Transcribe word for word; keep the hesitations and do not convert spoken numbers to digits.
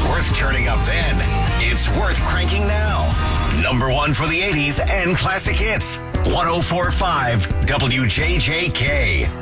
worth turning up then. It's worth cranking now. Number one for the eighties and classic hits. one oh four point five W J J K.